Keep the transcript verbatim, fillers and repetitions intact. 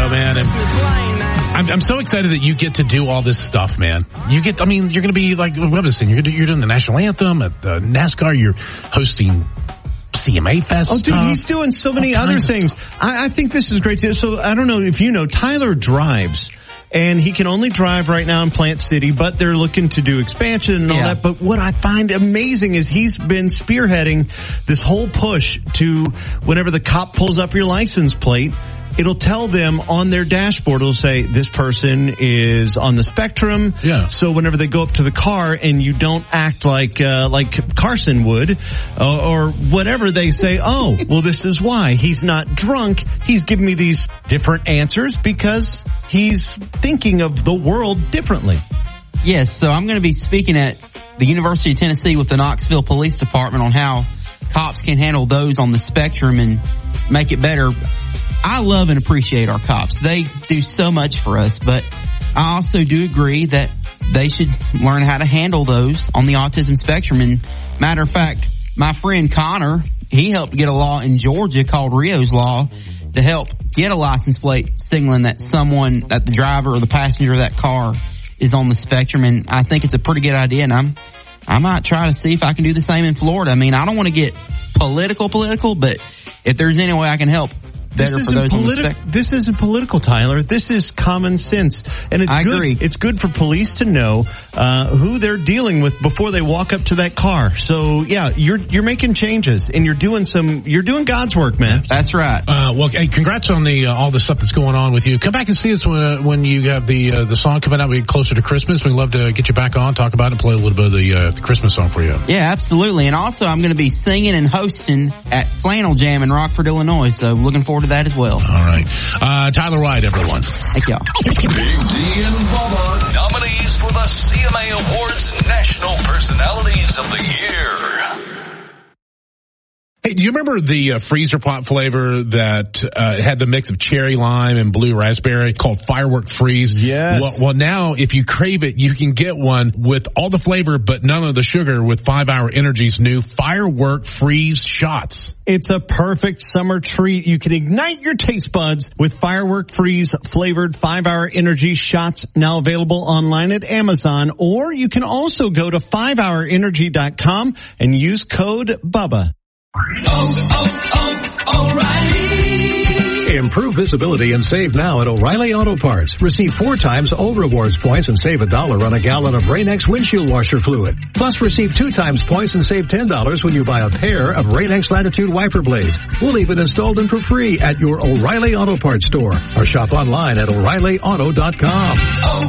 radio, man. And I'm, I'm so excited that you get to do all this stuff, man. You get, I mean, you're going to be like, what was it? You're, you're doing the national anthem at uh, NASCAR. You're hosting C M A Fest. Oh, dude, stuff. He's doing so many all other things. I, I think this is great too. So I don't know if you know, Tyler drives. And he can only drive right now in Plant City, but they're looking to do expansion and all yeah. that. But what I find amazing is he's been spearheading this whole push to whenever the cop pulls up your license plate, it'll tell them on their dashboard, it'll say this person is on the spectrum. Yeah. So whenever they go up to the car and you don't act like uh, like Carson would uh, or whatever, they say, oh, well, this is why. He's not drunk. He's giving me these different answers because he's thinking of the world differently. Yes, so I'm going to be speaking at the University of Tennessee with the Knoxville Police Department on how cops can handle those on the spectrum and make it better. I love and appreciate our cops. They do so much for us, but I also do agree that they should learn how to handle those on the autism spectrum. And matter of fact, my friend Connor, he helped get a law in Georgia called Rio's Law to help get a license plate signaling that someone, that the driver or the passenger of that car is on the spectrum. And I think it's a pretty good idea. And I'm, I might try to see if I can do the same in Florida. I mean, I don't want to get political, political, but if there's any way I can help, better for those politi- on the spectrum. This isn't political, Tyler. This is common sense. And it's I good. agree. It's good for police to know uh who they're dealing with before they walk up to that car. So yeah, you're you're making changes and you're doing some you're doing God's work, man. That's right. Uh well, hey, congrats on the uh, all the stuff that's going on with you. Come back and see us when uh, when you have the uh, the song coming out. We get closer to Christmas. We'd love to get you back on, talk about it, and play a little bit of the, uh, the Christmas song for you. Yeah, absolutely. And also I'm going to be singing and hosting at Flannel Jam in Rockford, Illinois. So looking forward to that as well. All right. Uh, Tyler White, everyone. Thank y'all. Big D and Bubba, nominees for the C M A Awards National Personalities of the Year. Hey, do you remember the uh, freezer pop flavor that uh, had the mix of cherry lime and blue raspberry called Firework Freeze? Yes. Well, well, now if you crave it, you can get one with all the flavor but none of the sugar with five hour Energy's new Firework Freeze shots. It's a perfect summer treat. You can ignite your taste buds with Firework Freeze flavored five hour Energy shots, now available online at Amazon, or you can also go to five hour energy dot com and use code BUBBA. Oh, oh, oh, O'Reilly. Improve visibility and save now at O'Reilly Auto Parts. Receive four times O Rewards points and save a dollar on a gallon of Rain-X windshield washer fluid. Plus, receive two times points and save ten dollars when you buy a pair of Rain-X Latitude wiper blades. We'll even install them for free at your O'Reilly Auto Parts store or shop online at O'Reilly Auto dot com. Oh.